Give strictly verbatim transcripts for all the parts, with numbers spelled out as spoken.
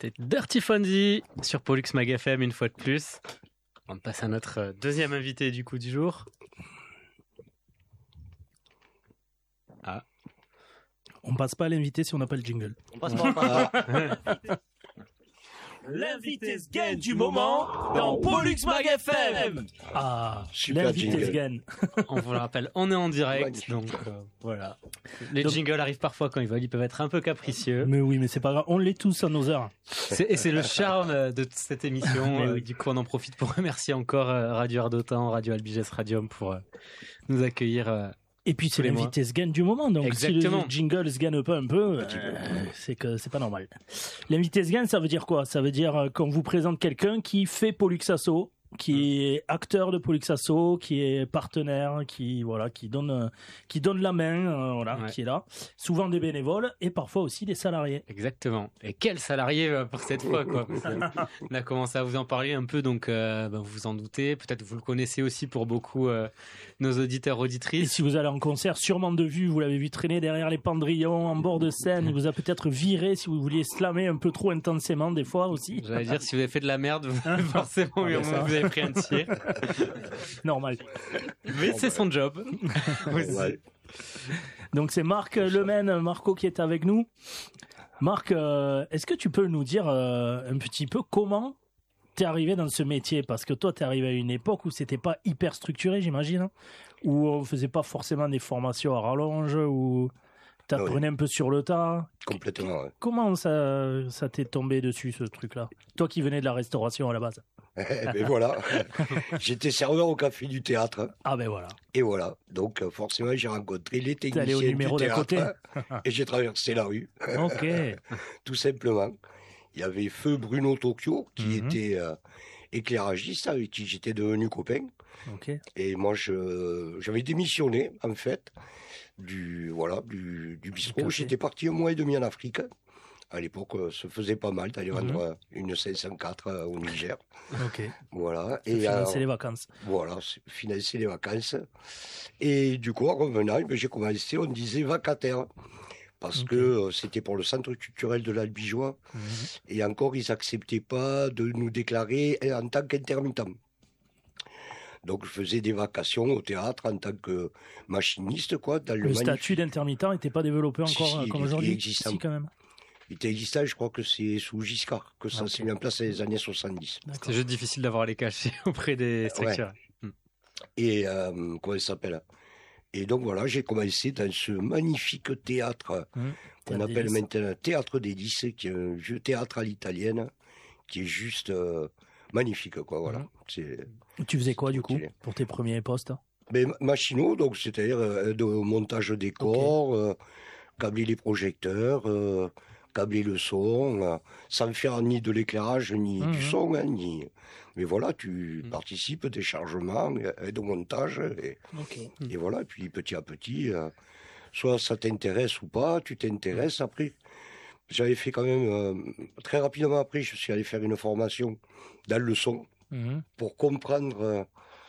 C'était Dirty Fonzie sur Pollux Mag F M une fois de plus. On passe à notre deuxième invité du coup du jour. Ah. On passe pas à l'invité si on n'a pas le jingle. On passe pas à l'invité Sgan du moment dans Pollux Mag F M. Ah, super l'invité Sgan. On vous le rappelle, on est en direct, donc euh, voilà. Les donc, jingles arrivent parfois quand ils veulent, ils peuvent être un peu capricieux. Mais oui, mais c'est pas grave, on l'est tous à nos heures. C'est, et c'est le charme de cette émission. euh, oui. Du coup, on en profite pour remercier encore euh, Radio Ardotan, Radio Albiges Radium pour euh, nous accueillir. Euh, Et puis c'est l'invité Sgan du moment, donc exactement. Si le jingle sganne pas un peu, euh, c'est que c'est pas normal. L'invité Sgan, ça veut dire quoi? Ça veut dire euh, qu'on vous présente quelqu'un qui fait Pollux Asso, qui est acteur de Pollux Asso, qui est partenaire, qui voilà, qui donne euh, qui donne la main, euh, voilà, ouais. qui est là. Souvent des bénévoles et parfois aussi des salariés. Exactement. Et quel salarié euh, pour cette fois, quoi. On a commencé à vous en parler un peu, donc euh, ben, vous vous en doutez. Peut-être vous le connaissez aussi pour beaucoup euh, nos auditeurs auditrices. Et si vous allez en concert, sûrement de vue, vous l'avez vu traîner derrière les pendrillons, en bord de scène. Il vous a peut-être viré si vous vouliez slammer un peu trop intensément des fois aussi. J'allais dire si vous avez fait de la merde, vous, forcément, ah, ben ça. Vous avez pris un tir. Normal. Mais c'est son job. Ouais. Donc c'est Marc Lemaine, Marco qui est avec nous. Marc, euh, est-ce que tu peux nous dire euh, un petit peu comment t'es arrivé dans ce métier? Parce que toi, t'es arrivé à une époque où c'était pas hyper structuré, j'imagine, hein, où on faisait pas forcément des formations à rallonge, où t'apprenais oui. un peu sur le tas. Complètement, ouais. Comment ça, ça t'est tombé dessus, ce truc-là? Toi qui venais de la restauration à la base. Eh ben voilà, j'étais serveur au café du théâtre. Ah ben voilà. Et voilà, donc forcément j'ai rencontré les techniciens allé au numéro du théâtre d'à côté. Et j'ai traversé la rue. Ok. Tout simplement. Il y avait feu Bruno Tokyo qui mm-hmm. était euh, éclairagiste avec qui j'étais devenu copain. Okay. Et moi je j'avais démissionné en fait du voilà du, du bistrot. Okay. J'étais parti un mois et demi en Afrique. À l'époque, ça faisait pas mal d'aller vendre mmh. une cinq cent quatre au Niger. Ok. Voilà. Et financer alors, les vacances. Voilà, financer les vacances. Et du coup, en revenant, j'ai commencé, on disait vacataire. Parce okay. que c'était pour le centre culturel de l'Albigeois. Mmh. Et encore, ils acceptaient pas de nous déclarer en tant qu'intermittent. Donc, je faisais des vacations au théâtre en tant que machiniste, quoi. Dans le le magnifique... statut d'intermittent n'était pas développé encore si, si, comme aujourd'hui. Il existe si, quand même. Il était existant, je crois que c'est sous Giscard que ça okay. s'est mis en place dans les années soixante-dix. D'accord. C'est juste difficile d'avoir les cachets auprès des structures. Ouais. Mm. Et euh, comment il s'appelle? Et donc voilà, j'ai commencé dans ce magnifique théâtre mmh. qu'on théâtre appelle maintenant Théâtre des Lys, qui est un vieux théâtre à l'italienne, qui est juste euh, magnifique, quoi. Voilà. Mmh. C'est, tu faisais quoi du coup pour tes premiers postes? Ben, machinaux, donc c'est-à-dire euh, de montage décor, okay. euh, câbler les projecteurs. Euh, câbler le son, euh, sans faire ni de l'éclairage, ni mmh. du son, hein, ni... Mais voilà, tu mmh. participes des chargements, et de montage, et, okay. et voilà, et puis petit à petit, euh, soit ça t'intéresse ou pas, tu t'intéresses, après... J'avais fait quand même, euh, très rapidement après, je suis allé faire une formation dans le son, mmh. pour comprendre... Euh,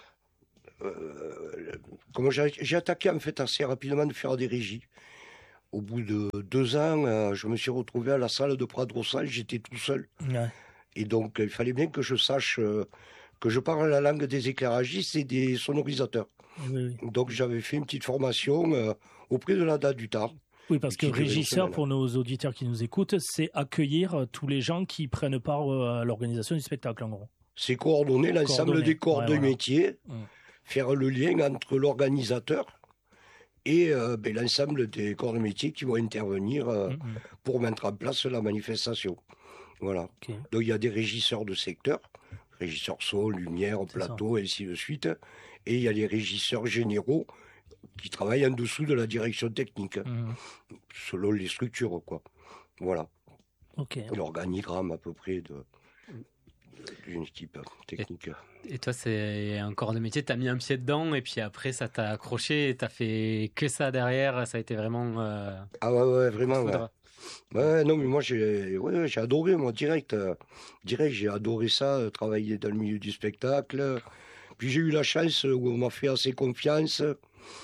euh, comment j'ai, j'ai attaqué en fait assez rapidement de faire des régies. Au bout de deux ans, euh, je me suis retrouvé à la salle de Pradrossal, j'étais tout seul. Ouais. Et donc, il fallait bien que je sache, euh, que je parle la langue des éclairagistes et des sonorisateurs. Oui, oui. Donc, j'avais fait une petite formation euh, auprès de la date du tard. Oui, parce que régisseur, pour nos auditeurs qui nous écoutent, c'est accueillir tous les gens qui prennent part à l'organisation du spectacle, en gros. C'est coordonner l'ensemble coordonner. des corps ouais, de voilà. métier, mmh. faire le lien entre l'organisateur et euh, ben, l'ensemble des corps de métier qui vont intervenir euh, mmh. pour mettre en place la manifestation. Voilà. Okay. Donc il y a des régisseurs de secteur, régisseurs son, lumière, C'est plateau, et ainsi de suite. Et il y a les régisseurs généraux qui travaillent en dessous de la direction technique, mmh. selon les structures, quoi. Voilà. Okay. L'organigramme à peu près de... d'une équipe technique. Et, et toi, c'est un corps de métier, t'as mis un pied dedans et puis après, ça t'a accroché et t'as fait que ça derrière. Ça a été vraiment. Euh, ah ouais, ouais, vraiment. Ouais. ouais, non, mais moi, j'ai, ouais, j'ai adoré, moi, direct. Euh, direct, j'ai adoré ça, euh, travailler dans le milieu du spectacle. Puis j'ai eu la chance où on m'a fait assez confiance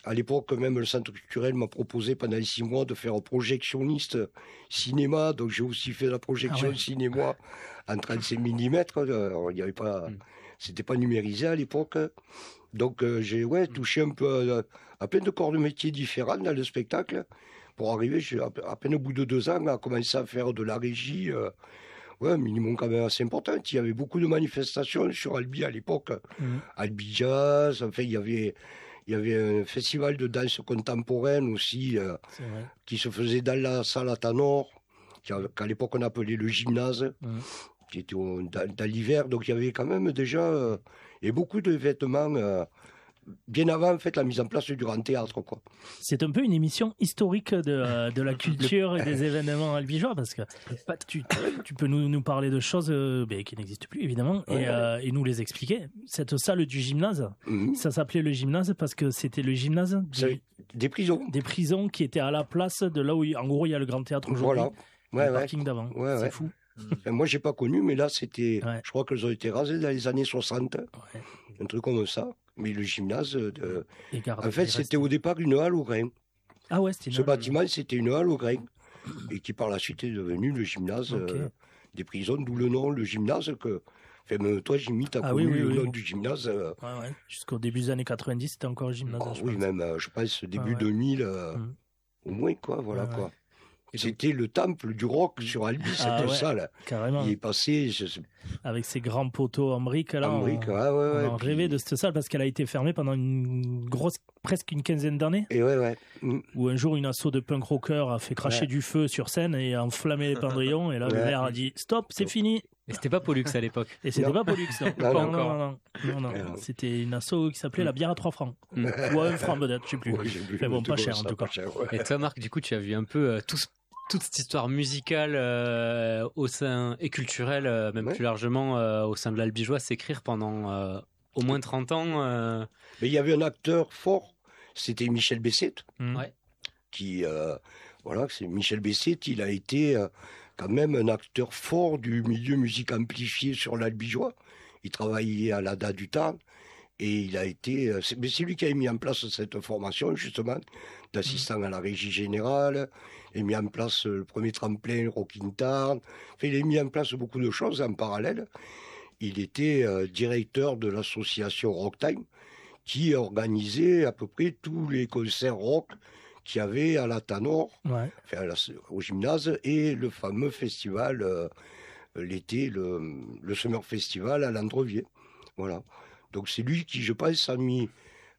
À l'époque, même le centre culturel m'a proposé pendant six mois de faire projectionniste cinéma. Donc, j'ai aussi fait la projection Ah ouais. cinéma en trente-cinq millimètres. Il n'y avait pas, Mm. c'était pas numérisé à l'époque. Donc, euh, j'ai ouais, touché un peu à, à plein de corps de métiers différents dans le spectacle. Pour arriver, j'ai, à à peine au bout de deux ans, à commencer à faire de la régie. Euh, ouais, un minimum quand même assez important. Il y avait beaucoup de manifestations sur Albi à l'époque. Mhm. Albi Jazz, enfin, il y avait, il y avait un festival de danse contemporaine aussi euh, C'est vrai. qui se faisait dans la salle à Tanor, qui a- qu'à l'époque on appelait le gymnase, Mhm. qui était au- dans, dans l'hiver. Donc il y avait quand même déjà euh, et beaucoup de vêtements. euh, bien avant en fait la mise en place du grand théâtre quoi. C'est un peu une émission historique de, euh, de la culture et des événements albigeois parce que bah, tu, tu peux nous, nous parler de choses euh, ben, qui n'existent plus évidemment et, Ouais. euh, et nous les expliquer. Cette salle du gymnase, Mhm. ça s'appelait le gymnase parce que c'était le gymnase C'est des, des prisons. des prisons qui étaient à la place de là où il- en gros il y a le grand théâtre aujourd'hui, Voilà. le Ouais, ouais. parking d'avant. Ouais, C'est ouais. fou. Ben, moi j'ai pas connu mais là c'était, Ouais. je crois qu'elles ont été rasées dans les années soixante, Ouais. un truc comme ça. Mais le gymnase, de... Et garde- en fait il c'était reste- au départ une halle au grain. Ah ouais, c'était une Ce halle. bâtiment, c'était une halle au grain, et qui par la suite est devenu le gymnase Ok. euh, des prisons, d'où le nom, le gymnase que... Enfin, même toi, Jimmy, t'as Ah connu oui, oui, le oui, nom oui. du gymnase. euh, Ouais, ouais. Jusqu'au début des années quatre-vingt-dix, c'était encore le gymnase. oh, je oui, pense. même, euh, je pense, début ouais. deux mille, euh, Mhm. au moins, quoi, voilà, Ouais, ouais. quoi. Et donc- C'était le temple du rock sur Albi, cette Ah ouais. salle. Carrément. Il est passé, je sais Avec ses grands poteaux en briques, là, en on, brique, ouais, ouais, on ouais, en puis- rêvait de cette salle parce qu'elle a été fermée pendant une grosse, presque une quinzaine d'années, Et ouais, ouais. Mm. où un jour une asso de punk rocker a fait cracher Ouais. du feu sur scène et a enflammé les pendrillons, et là le Ouais. maire a dit stop, c'est fini. Et c'était pas Pollux à l'époque. Et c'était Non. pas Pollux, non. Non, non, non. non, non, non, non, non. Ouais, non. C'était une asso qui s'appelait la bière à trois francs. Mm. Ou à un franc peut-être, je sais plus. Ouais, j'ai vu Mais bon, le pas truc cher comme en ça, tout pas cas. cher, ouais. Et toi, Marc, du coup, tu as vu un peu euh, tout ce- toute cette histoire musicale euh, au sein et culturelle, euh, même Ouais. plus largement, euh, au sein de l'Albigeois s'écrire pendant euh, au moins trente ans. euh. Mais il y avait un acteur fort, c'était Michel Bessette. Mm. Ouais. qui, euh, voilà, c'est Michel Bessette, il a été euh, quand même un acteur fort du milieu musique amplifiée sur l'Albigeois. Il travaillait à l'A D A du temps et il a été, euh, c'est, mais c'est lui qui a mis en place cette formation justement d'assistant à la régie générale. Il a mis en place le premier tremplin Rocking Tarn. Enfin, il a mis en place beaucoup de choses en parallèle. Il était euh, directeur de l'association Rocktime qui organisait à peu près tous les concerts rock qu'il y avait à la Tanor, Ouais. enfin, à la- au gymnase, et le fameux festival euh, l'été, le, le Summer Festival à l'Andrevier. Voilà. Donc c'est lui qui, je pense, a mis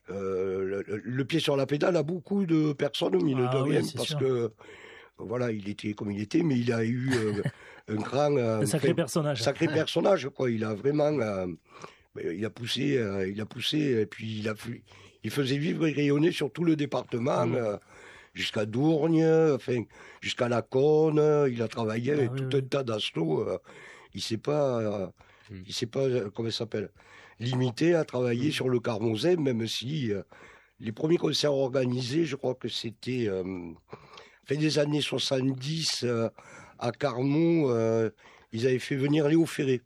euh, le, le pied sur la pédale à beaucoup de personnes, mine Ah de oui, rien, c'est parce sûr. que voilà, il était comme il était, mais il a eu euh, un grand, euh, Un sacré enfin, personnage. sacré personnage, quoi. Il a vraiment, euh, il a poussé, euh, il a poussé, et puis il a, fu- il faisait vivre et rayonner sur tout le département, Mhm. euh, jusqu'à Dourgne, enfin, jusqu'à la Cône. Il a travaillé avec Ah oui, tout oui. un tas d'assauts. euh, il s'est pas, euh, Mhm. il s'est pas, euh, comment ça s'appelle, limité à travailler sur le Carmozet, même si euh, les premiers concerts organisés, je crois que c'était euh, fin des années soixante-dix euh, à Carmont, euh, ils avaient fait venir Léo Ferré.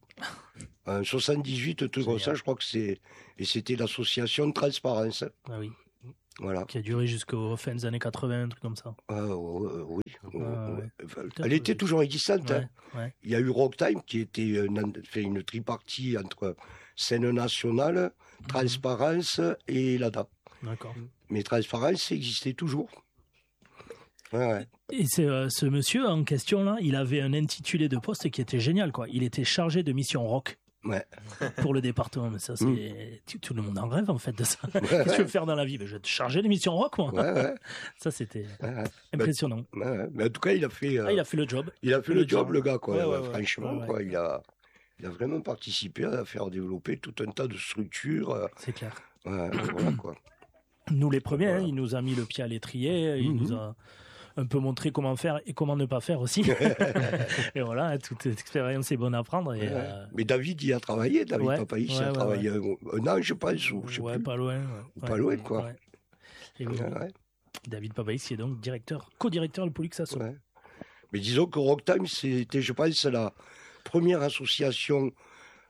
En soixante-dix-huit, tout comme ça, Génial. je crois que c'est. Et c'était l'association de transparence. Ah oui. Voilà. Qui a duré jusqu'aux fins des années quatre-vingts, un truc comme ça. Ah, euh, oui. ouais. Ouais. Enfin, Peut-être, elle était oui. toujours existante. Ouais, hein. ouais. Il y a eu Rocktime qui était une, fait une tripartie entre scène nationale, Mhm. transparence et l'A D A. D'accord. Mais transparence existait toujours. Ouais, ouais. Et c'est, euh, ce monsieur en question là, il avait un intitulé de poste qui était génial quoi. Il était chargé de mission rock Ouais. pour le département. Mais ça, c'est Mm. tout, tout le monde en rêve en fait de ça. Qu'est-ce que tu veux faire dans la vie? Ben, je vais être chargé de mission rock moi. Ouais, ouais, Ça c'était ouais, ouais. impressionnant. Ouais, ouais. Mais en tout cas, il a fait, euh, Ah, il a fait le job. il a fait le le job, job. le gars, quoi. Ouais, ouais, Ouais, ouais. franchement, Ouais, ouais. quoi. Il a, il a vraiment participé à faire développer tout un tas de structures. euh, C'est clair. ouais, voilà, quoi. Nous les premiers, Voilà. hein, il nous a mis le pied à l'étrier, il Mhm. nous a un peu montré comment faire et comment ne pas faire aussi. Et voilà, hein, toute expérience est bonne à prendre. Et, Ouais. euh, Mais David y a travaillé, David Ouais, Papaïs y ouais, a ouais, travaillé un, un an, je pense, ou je sais ouais, plus. pas loin. ouais. Ou Ouais, pas loin, ouais, quoi. ouais. Et oui, Ouais, oui. ouais, David Papaïs, qui est donc directeur, co-directeur de Pollux Asso. ouais. Mais disons que Rocktime, c'était, je pense, la première association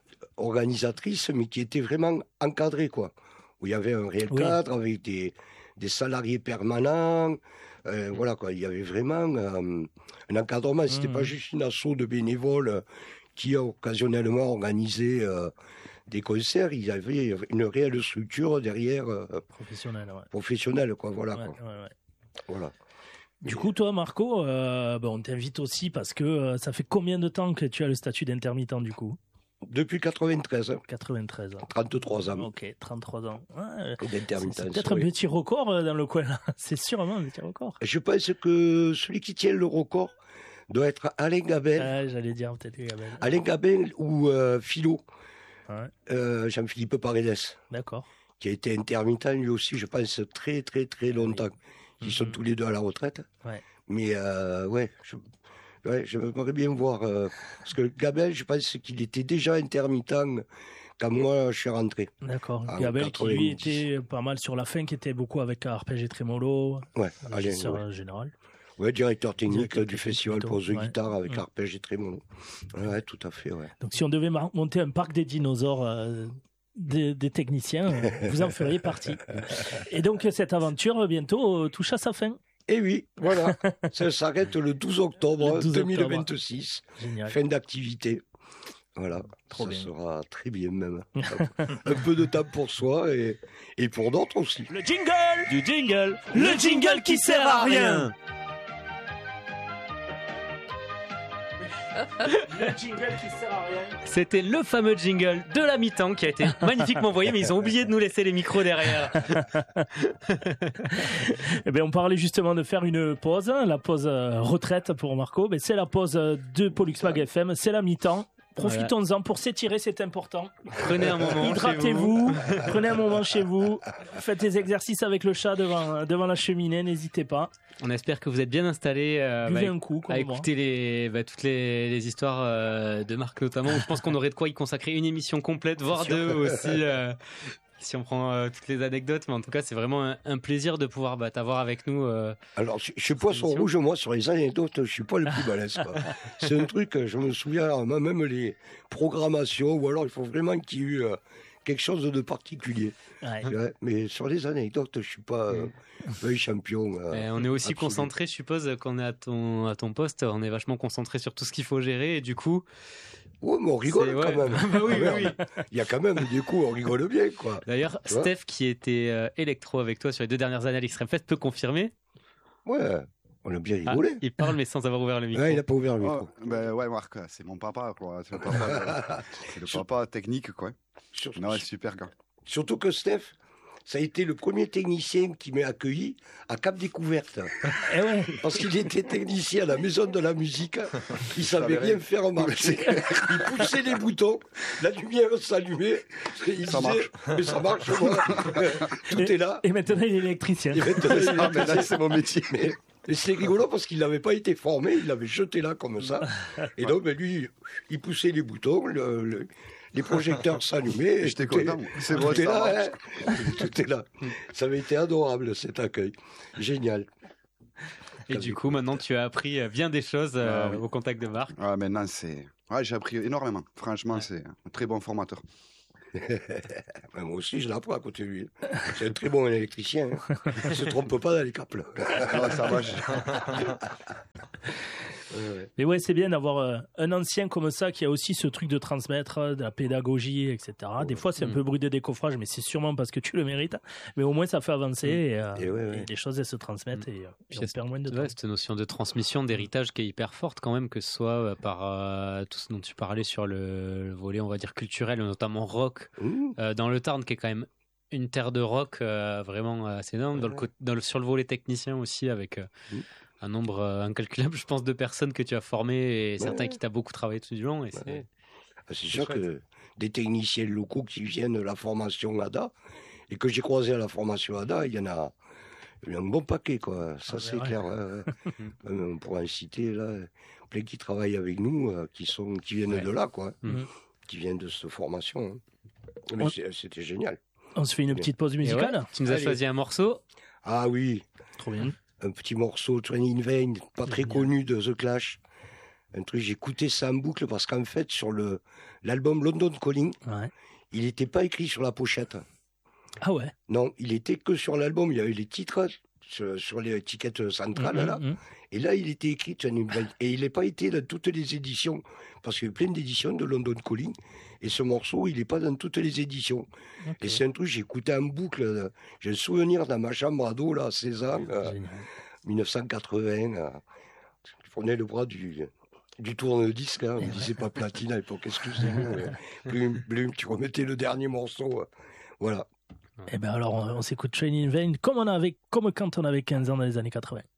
organisatrice, mais qui était vraiment encadrée, quoi. Où il y avait un réel Oui. cadre avec des, des salariés permanents. Euh, voilà, quoi. Il y avait vraiment euh, un encadrement. C'était mmh. pas juste une asso de bénévoles qui occasionnellement organisait euh, des concerts. Il y avait une réelle structure derrière. Euh, professionnelle, ouais. Professionnelle, quoi. Voilà, ouais, quoi. Ouais, ouais. Voilà. Du coup, toi, Marco, euh, bon, on t'invite aussi parce que euh, ça fait combien de temps que tu as le statut d'intermittent, du coup ? Depuis quatre-vingt-treize. quatre-vingt-treize ans. trente-trois ans. Ok, trente-trois ans. Ouais, d'intermittent. C'est peut-être oui. un petit record dans le coin, là. C'est sûrement un petit record. Je pense que celui qui tient le record doit être Alain Gabel. Ah, j'allais dire peut-être Gabel. Alain Gabel ou euh, Philo. Ouais. Euh, Jean-Philippe Paredes. D'accord. Qui a été intermittent lui aussi, je pense, très très très longtemps. Oui. Ils mm-hmm. sont tous les deux à la retraite. Ouais. Mais euh, ouais, je, ouais, j'aimerais bien voir. Euh, parce que Gabel, je pense qu'il était déjà intermittent quand moi je suis rentré. D'accord. Gabel qui lui était pas mal sur la fin, qui était beaucoup avec Arpège et Trémolo. Ouais, Alain, ouais. général. Ouais, directeur technique directeur du festival plutôt. pour The ouais. Guitar avec ouais. Arpège et Trémolo. Ouais, tout à fait, ouais. Donc si on devait monter un parc des dinosaures euh, des, des techniciens, euh, vous en feriez partie. Et donc cette aventure bientôt euh, touche à sa fin. Et oui, voilà. Ça s'arrête le douze octobre deux mille vingt-six. Génial. Fin d'activité. Voilà. Trop ça bien. sera très bien même. Un peu de temps pour soi et, et pour d'autres aussi. Le jingle du jingle. Le jingle qui sert à rien. Le jingle qui sert à rien. C'était le fameux jingle de la mi-temps qui a été magnifiquement envoyé, mais ils ont oublié de nous laisser les micros derrière. Eh bien, on parlait justement de faire une pause, la pause retraite pour Marco. Mais c'est la pause de Pollux Mag F M, c'est la mi-temps. Profitons-en voilà. pour s'étirer, c'est important. Prenez un moment. Hydratez-vous, prenez un moment chez vous. Faites des exercices avec le chat devant, devant la cheminée, n'hésitez pas. On espère que vous êtes bien installés euh, bah, un coup, à écouter les, bah, toutes les, les histoires euh, de Marc notamment. Je pense qu'on aurait de quoi y consacrer une émission complète, voire deux aussi. Euh, si on prend euh, toutes les anecdotes, mais en tout cas c'est vraiment un, un plaisir de pouvoir bah, t'avoir avec nous. Euh, Alors je, je suis poisson rouge, moi sur les anecdotes, je suis pas le plus balèze. C'est un truc, je me souviens, même les programmations, ou alors il faut vraiment qu'il y ait eu euh, quelque chose de particulier. Ouais. Ouais, mais sur les anecdotes, je suis pas euh, un champion. Euh, on est aussi absolu. concentré, je suppose, quand on est à ton, à ton poste, on est vachement concentré sur tout ce qu'il faut gérer et du coup. Ouais, mais on rigole quand ouais. même. bah oui, oui, oui. Il y a quand même, du coup, on rigole bien, quoi. D'ailleurs, Steph, qui était euh, électro avec toi sur les deux dernières années à l'Extrême Fest, peut confirmer. Ouais, on a bien rigolé. Ah, il parle, mais sans avoir ouvert le micro. Ouais, il n'a pas ouvert le micro. Oh, ben ouais, Marc, c'est mon papa, quoi. C'est le papa, c'est le papa technique, quoi. Surtout, non, super, quoi. Surtout que Steph, ça a été le premier technicien qui m'a accueilli à Cap Découverte. Eh ouais. Parce qu'il était technicien à la Maison de la Musique. Il savait rien faire marcher. Il poussait les boutons, la lumière s'allumait. Il ça disait, marche. mais ça marche, moi. Tout et, est là. Et maintenant, il est électricien. Et maintenant, il est ah, mais là, c'est mon métier. Mais, et c'est rigolo parce qu'il n'avait pas été formé, il l'avait jeté là comme ça. Et donc, ben, lui, il poussait les boutons, le, le, les projecteurs s'allumaient. J'étais content. C'est bon, tout est là, hein. Tout est là. Ça avait été adorable cet accueil. Génial. Et du coup, maintenant, tu as appris bien des choses euh, ah, oui. au contact de Marc. Ah, maintenant, c'est. Ouais, j'ai appris énormément. Franchement, ouais. C'est un très bon formateur. Moi aussi, je l'apprends à côté de lui. C'est un très bon électricien. Hein. Il ne se trompe pas dans les câbles. Non, ça va. Je... Mais ouais, c'est bien d'avoir euh, un ancien comme ça qui a aussi ce truc de transmettre, de la pédagogie, et cetera. Ouais. Des fois, c'est un mmh. peu bruit de décoffrage, mais c'est sûrement parce que tu le mérites. Mais au moins, ça fait avancer mmh. et, euh, et, ouais, ouais. et les choses, elles se transmettent mmh. et, et on perd moins de temps. Ouais, cette notion de transmission, d'héritage qui est hyper forte quand même, que ce soit euh, par euh, tout ce dont tu parlais sur le, le volet, on va dire, culturel, notamment rock, mmh. euh, dans le Tarn, qui est quand même une terre de rock euh, vraiment assez énorme, dans le, dans le, sur le volet technicien aussi, avec... Euh, mmh. un nombre euh, incalculable, je pense, de personnes que tu as formées et ouais. certains qui t'ont beaucoup travaillé tout du long. Et c'est, ouais. c'est, c'est sûr chouette. Que des techniciens locaux qui viennent de la formation A D A et que j'ai croisé à la formation A D A, il y en a, il y en a un bon paquet, quoi. Ça, ah, c'est ouais. clair. Ouais, ouais. On pourra en citer là, plein qui travaillent avec nous, euh, qui, sont, qui viennent ouais. de là, quoi. Mm-hmm. Qui viennent de cette formation. Hein. Mais on... c'était génial. On se fait une petite pause musicale. Ouais. Tu nous as Allez. choisi un morceau. Ah oui. Trop bien. Un petit morceau, Train in Vain, pas très connu de The Clash. Un truc, j'ai écouté ça en boucle parce qu'en fait, sur le, l'album London Calling, ouais. il n'était pas écrit sur la pochette. Ah ouais. Non, il était que sur l'album. Il y avait les titres sur, sur l'étiquette centrale, Mmh, là. mmh. Et là, il était écrit Channing Vine. Et il n'est pas été dans toutes les éditions. Parce qu'il y a eu plein d'éditions de London Calling. Et ce morceau, il n'est pas dans toutes les éditions. Okay. Et c'est un truc, j'ai écouté en boucle. J'ai un souvenir dans ma chambre ado, là, à seize ans, euh, dix-neuf cent quatre-vingts. Euh, je prenais le bras du, du tourne-disque. Hein, on ne disait pas platine à l'époque, excusez-moi. Blume, blume, tu remettais le dernier morceau. Euh, voilà. Eh bien alors, on, on s'écoute Train in Vain comme, on avait, comme quand on avait quinze ans dans les années quatre-vingts.